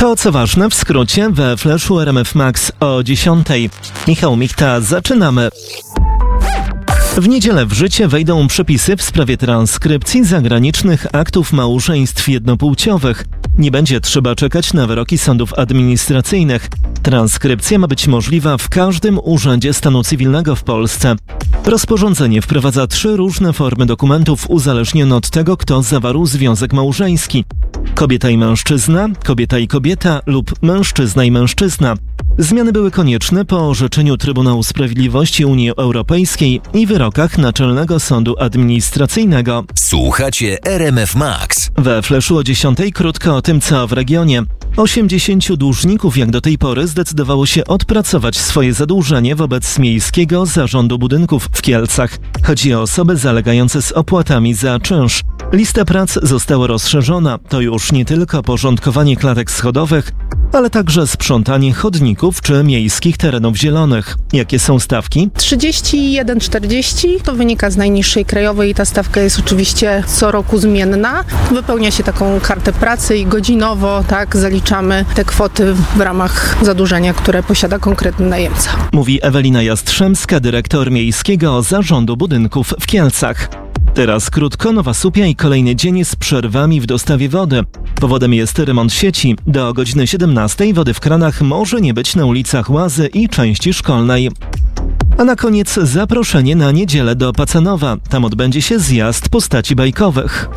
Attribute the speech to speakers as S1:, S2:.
S1: To co ważne w skrócie we Flashu RMF Max o 10:00. Michał Michta, zaczynamy. W niedzielę w życie wejdą przepisy w sprawie transkrypcji zagranicznych aktów małżeństw jednopłciowych. Nie będzie trzeba czekać na wyroki sądów administracyjnych. Transkrypcja ma być możliwa w każdym urzędzie stanu cywilnego w Polsce. Rozporządzenie wprowadza 3 różne formy dokumentów uzależnione od tego, kto zawarł związek małżeński. Kobieta i mężczyzna, kobieta i kobieta lub mężczyzna i mężczyzna. Zmiany były konieczne po orzeczeniu Trybunału Sprawiedliwości Unii Europejskiej i wyrokach Naczelnego Sądu Administracyjnego.
S2: Słuchacie RMF Max.
S1: We Flashu o 10:00 krótko o tym, co w regionie. 80 dłużników jak do tej pory zdecydowało się odpracować swoje zadłużenie wobec Miejskiego Zarządu Budynków w Kielcach. Chodzi o osoby zalegające z opłatami za czynsz. Lista prac została rozszerzona. To już nie tylko porządkowanie klatek schodowych, ale także sprzątanie chodników czy miejskich terenów zielonych. Jakie są stawki?
S3: 31,40 to wynika z najniższej krajowej i ta stawka jest oczywiście co roku zmienna. Wypełnia się taką kartę pracy i godzinowo zaliczamy te kwoty w ramach zadłużenia, które posiada konkretny najemca.
S1: Mówi Ewelina Jastrzębska, dyrektor Miejskiego Zarządu Budynków w Kielcach. Teraz krótko Nowa Słupia i kolejny dzień z przerwami w dostawie wody. Powodem jest remont sieci. Do godziny 17:00 wody w kranach może nie być na ulicach Łazy i części szkolnej. A na koniec zaproszenie na niedzielę do Pacanowa. Tam odbędzie się zjazd postaci bajkowych.